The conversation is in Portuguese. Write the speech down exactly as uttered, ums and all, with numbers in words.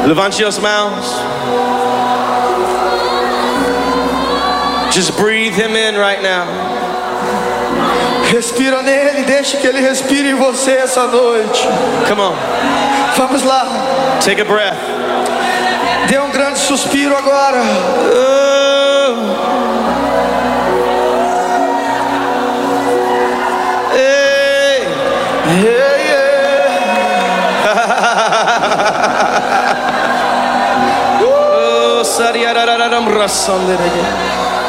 Levante as mãos. Just breathe him in right now. Respira nele, deixe que ele respire em você essa noite. Come on. Vamos lá. Take a breath. Dê um grande suspiro agora. Oh. Hey. Hey, Oh, sariarararam rassandere.